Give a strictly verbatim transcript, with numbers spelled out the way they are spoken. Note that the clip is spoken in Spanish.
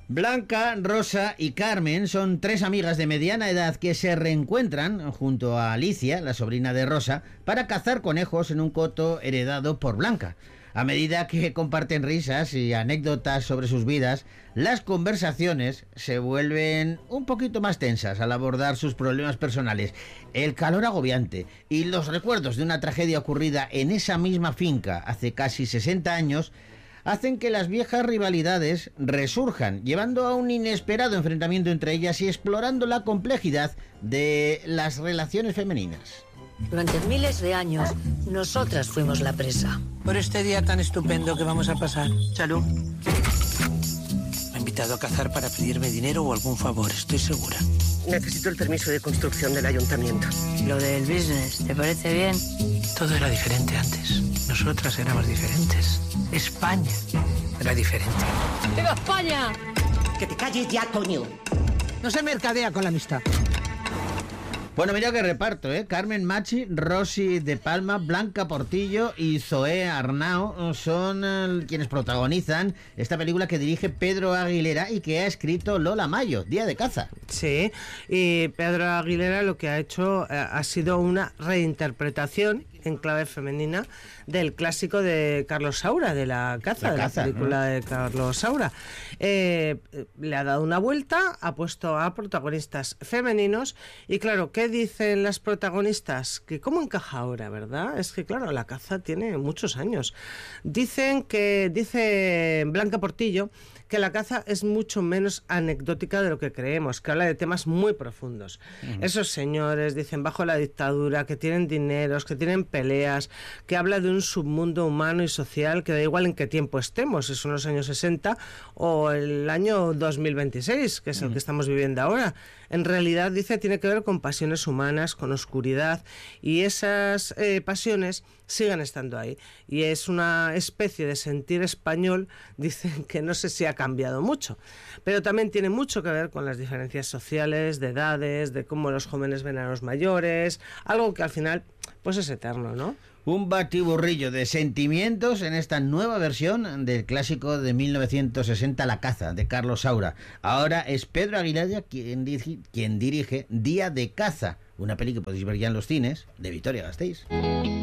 Blanca, Rosa y Carmen son tres amigas de mediana edad que se reencuentran junto a Alicia, la sobrina de Rosa, para cazar conejos en un coto heredado por Blanca. A medida que comparten risas y anécdotas sobre sus vidas, las conversaciones se vuelven un poquito más tensas al abordar sus problemas personales, el calor agobiante y los recuerdos de una tragedia ocurrida en esa misma finca hace casi sesenta años hacen que las viejas rivalidades resurjan, llevando a un inesperado enfrentamiento entre ellas y explorando la complejidad de las relaciones femeninas. Durante miles de años, nosotras fuimos la presa. Por este día tan estupendo que vamos a pasar. Salud. Me ha invitado a cazar para pedirme dinero o algún favor, estoy segura. Necesito el permiso de construcción del ayuntamiento. Lo del business, ¿te parece bien? Todo era diferente antes. Nosotras éramos diferentes. España era diferente. ¡Viva España! Que te calles ya, coño. No se mercadea con la amistad. Bueno, mira qué reparto, ¿eh? Carmen Machi, Rosy de Palma, Blanca Portillo y Zoé Arnao son eh, quienes protagonizan esta película que dirige Pedro Aguilera y que ha escrito Lola Mayo, Día de Caza. Sí, y Pedro Aguilera lo que ha hecho eh, ha sido una reinterpretación en clave femenina del clásico de Carlos Saura, de La Caza, La de Caza, la película ¿no? de Carlos Saura. Eh, le ha dado una vuelta, ha puesto a protagonistas femeninos y claro, ¿qué dicen las protagonistas? Que cómo encaja ahora, ¿verdad? Es que claro, La Caza tiene muchos años. Dicen que, dice Blanca Portillo, que La Caza es mucho menos anecdótica de lo que creemos, que habla de temas muy profundos. Uh-huh. Esos señores, dicen, bajo la dictadura, que tienen dineros, que tienen peleas, que habla de un submundo humano y social que da igual en qué tiempo estemos, si son los años sesenta o el año dos mil veintiséis, que es el uh-huh. que estamos viviendo ahora. En realidad, dice, tiene que ver con pasiones humanas, con oscuridad, y esas eh, pasiones siguen estando ahí. Y es una especie de sentir español, dicen que no sé si ha cambiado mucho, pero también tiene mucho que ver con las diferencias sociales, de edades, de cómo los jóvenes ven a los mayores, algo que al final pues es eterno, ¿no? Un batiburrillo de sentimientos en esta nueva versión del clásico de mil novecientos sesenta, La Caza, de Carlos Saura. Ahora es Pedro Aguilera quien dirige, quien dirige Día de Caza, una peli que podéis ver ya en los cines de Vitoria-Gasteiz.